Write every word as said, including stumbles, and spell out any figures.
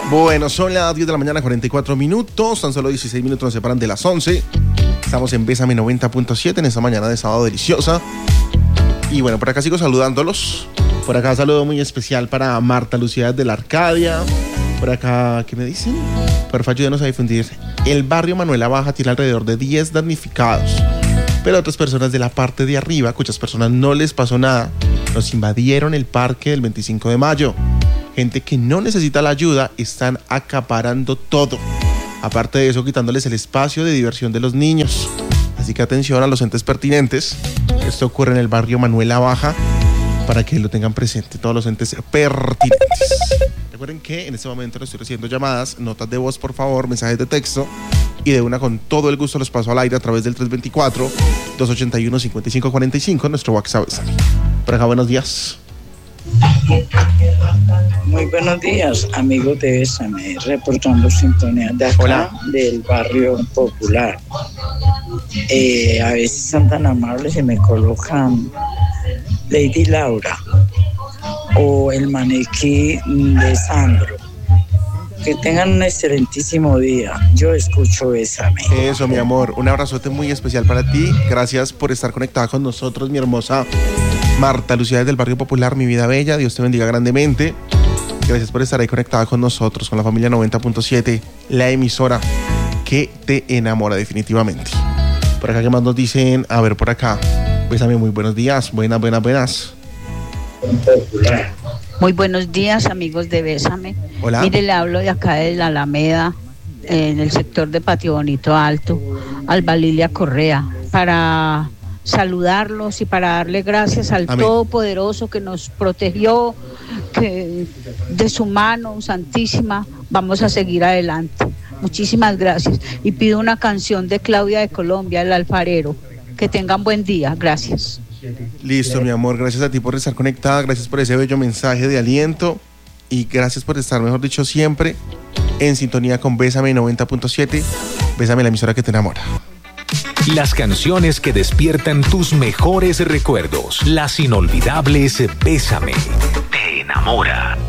Bueno, son las diez de la mañana, cuarenta y cuatro minutos. Tan solo dieciséis minutos nos separan de las once. Estamos en Bésame noventa punto siete en esta mañana de sábado deliciosa. Y bueno, por acá sigo saludándolos. Por acá saludo muy especial para Marta Lucía de la Arcadia. Por acá, ¿qué me dicen? Por favor, ayúdenos a difundir. El barrio Manuela Baja tiene alrededor de diez damnificados. Pero otras personas de la parte de arriba, cuyas personas no les pasó nada, nos invadieron el parque del veinticinco de mayo. Gente que no necesita la ayuda, están acaparando todo. Aparte de eso, quitándoles el espacio de diversión de los niños. Así que atención a los entes pertinentes. Esto ocurre en el barrio Manuela Baja, para que lo tengan presente todos los entes pertinentes. Recuerden que en este momento les estoy recibiendo llamadas, notas de voz, por favor, mensajes de texto, y de una con todo el gusto los paso al aire a través del tres dos cuatro, dos ocho uno, cinco cinco cuatro cinco, nuestro WhatsApp. Por acá, buenos días. Muy buenos días, amigos de Bésame, reportando sintonía de acá. Hola. Del barrio popular. Eh, a veces son tan amables y me colocan Lady Laura o el maniquí de Sandro. Que tengan un excelentísimo día. Yo escucho Bésame. Eso, mi amor, un abrazote muy especial para ti. Gracias por estar conectada con nosotros, mi hermosa Marta Lucía del barrio popular, mi vida bella. Dios te bendiga grandemente. Gracias por estar ahí conectada con nosotros, con la familia noventa punto siete, la emisora que te enamora definitivamente. Por acá, ¿qué más nos dicen? A ver, por acá. Bésame, muy buenos días. Buenas, buenas, buenas. Muy buenos días, amigos de Bésame. Hola. Mire, le hablo de acá de la Alameda, en el sector de Patio Bonito Alto, Alba Lilia Correa, para saludarlos y para darle gracias al Amén. Todopoderoso que nos protegió, que de su mano santísima vamos a seguir adelante. Muchísimas gracias. Y pido una canción de Claudia de Colombia, El Alfarero. Que tengan buen día. Gracias. Listo, mi amor, gracias a ti por estar conectada, gracias por ese bello mensaje de aliento y gracias por estar, mejor dicho, siempre en sintonía con Bésame noventa punto siete. Bésame, la emisora que te enamora. Las canciones que despiertan tus mejores recuerdos, las inolvidables Bésame, te enamora.